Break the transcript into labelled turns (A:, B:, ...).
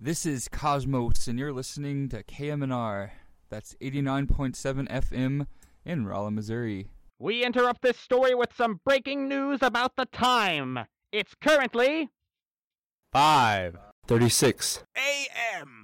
A: This is Cosmos, and you're listening to KMNR. That's 89.7 FM in Rolla, Missouri.
B: We interrupt this story with some breaking news about the time. It's currently
C: 5:36
D: a.m.